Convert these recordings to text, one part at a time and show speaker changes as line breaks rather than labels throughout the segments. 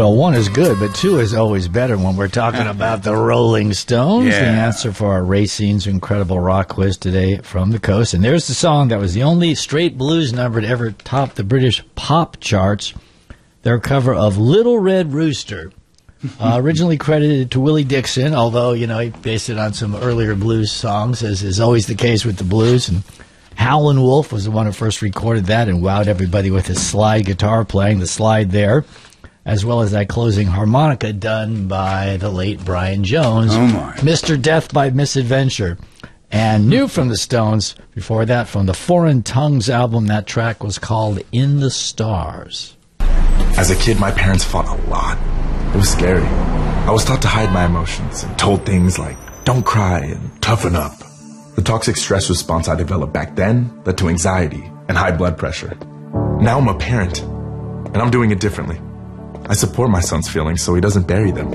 Well, one is good, but two is always better when we're talking about the Rolling Stones.
Yeah.
The answer for our Racine's incredible rock quiz today from the coast. And there's the song that was the only straight blues number to ever top the British pop charts. Their cover of Little Red Rooster. Originally credited to Willie Dixon, although, you know, he based it on some earlier blues songs, as is always the case with the blues. And Howlin' Wolf was the one who first recorded that and wowed everybody with his slide guitar playing, the slide there, as well as that closing harmonica done by the late Brian Jones.
Oh, my.
Mr. Death by Misadventure. And new from the Stones, before that, from the Foreign Tongues album, that track was called In the Stars.
As a kid, my parents fought a lot. It was scary. I was taught to hide my emotions and told things like, don't cry and toughen up. The toxic stress response I developed back then led to anxiety and high blood pressure. Now I'm a parent, and I'm doing it differently. I support my son's feelings so he doesn't bury them.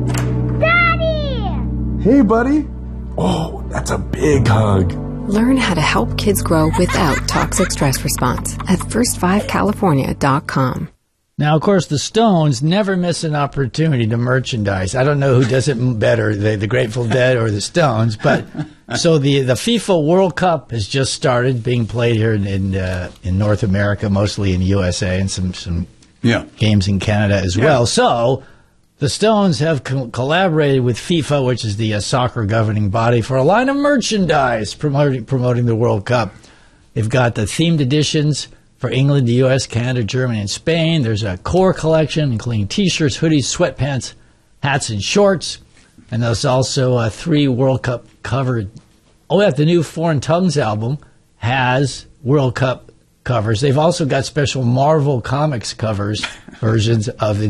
Daddy!
Hey, buddy. Oh, that's a big hug.
Learn how to help kids grow without toxic stress response at first5california.com.
Now, of course, the Stones never miss an opportunity to merchandise. I don't know who does it better, the Grateful Dead or the Stones, but so the FIFA World Cup has just started being played here in North America, mostly in the USA, and some games in Canada as well. So the Stones have collaborated with FIFA, which is the soccer governing body, for a line of merchandise promoting the World Cup. They've got the themed editions for England, the U.S., Canada, Germany, and Spain. There's a core collection, including T-shirts, hoodies, sweatpants, hats, and shorts. And there's also 3 World Cup covered. Oh, yeah, the new Foreign Tongues album has World Cup covers. They've also got special Marvel Comics covers, versions of the